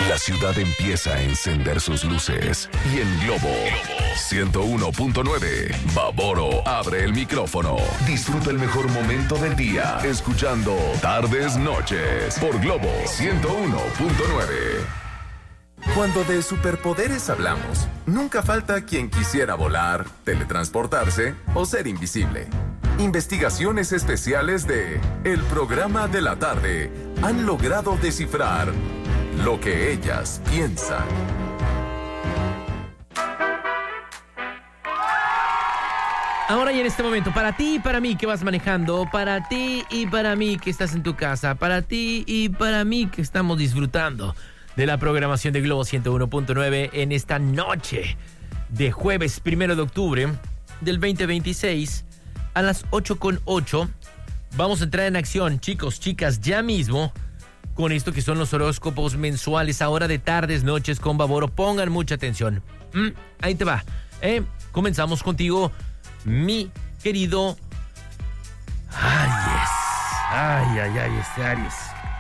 La ciudad empieza a encender sus luces y en Globo 101.9, Baboro abre el micrófono. Disfruta el mejor momento del día escuchando Tardes Noches por Globo 101.9. Cuando de superpoderes hablamos, nunca falta quien quisiera volar, teletransportarse o ser invisible. Investigaciones especiales de El Programa de la Tarde han logrado descifrar lo que ellas piensan. Ahora y en este momento, para ti y para mí que vas manejando, para ti y para mí que estás en tu casa, para ti y para mí que estamos disfrutando de la programación de Globo 101.9 en esta noche de jueves 1 de octubre del 2026 a las 8:08. Vamos a entrar en acción, chicos, chicas, ya mismo con esto que son los horóscopos mensuales ahora de Tardes Noches con Baboro. Pongan mucha atención. Ahí te va. Comenzamos contigo, mi querido Aries. Aries.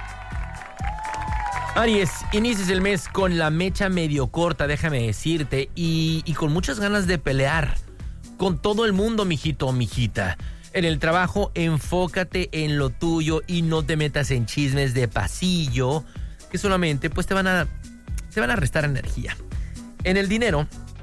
Aries, inicies el mes con la mecha medio corta, déjame decirte, y con muchas ganas de pelear con todo el mundo, mijito o mijita. En el trabajo, enfócate en lo tuyo y no te metas en chismes de pasillo que solamente pues te van a restar energía. En el dinero,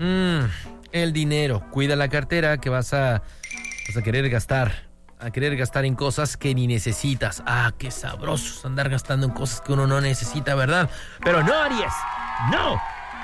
cuida la cartera que vas a querer gastar. A querer gastar en cosas que ni necesitas. Qué sabroso es andar gastando en cosas que uno no necesita, ¿verdad? Pero no, Aries, no.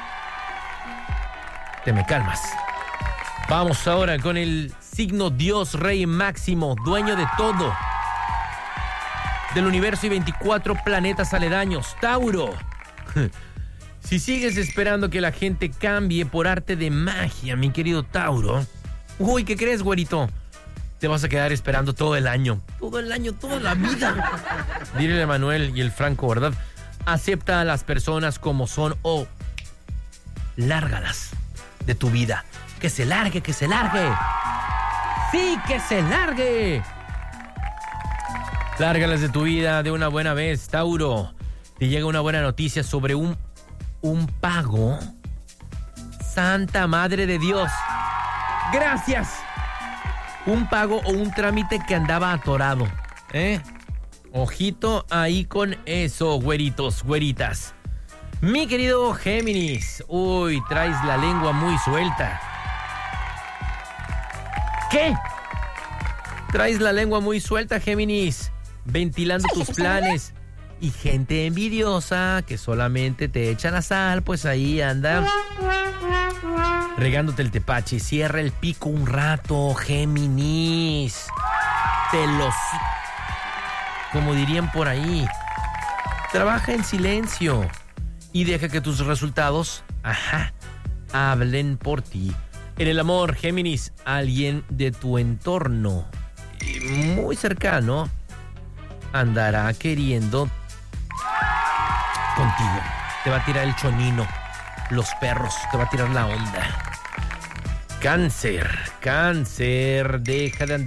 Te me calmas. Vamos ahora con el signo Dios, Rey Máximo, dueño de todo, del universo y 24 planetas aledaños, Tauro. Si sigues esperando que la gente cambie por arte de magia, mi querido Tauro, ¿qué crees, güerito? Te vas a quedar esperando todo el año, toda la vida. Dile a Manuel y el Franco, ¿verdad? Acepta a las personas como son o lárgalas de tu vida. ¡Que se largue! ¡Sí, que se largue! Lárgalas de tu vida de una buena vez, Tauro. Te llega una buena noticia sobre un pago. ¡Santa Madre de Dios! ¡Gracias! Un pago o un trámite que andaba atorado, Ojito ahí con eso, güeritos, güeritas. Mi querido Géminis, traes la lengua muy suelta. ¿Qué? Traes la lengua muy suelta, Géminis, ventilando tus planes. Y gente envidiosa que solamente te echa la sal, pues ahí anda regándote el tepache. Cierra el pico un rato, Géminis. Como dirían por ahí, trabaja en silencio y deja que tus resultados, hablen por ti. En el amor, Géminis, alguien de tu entorno muy cercano andará queriendo contigo. Te va a tirar el chonino, los perros, te va a tirar la onda. Cáncer, deja de andar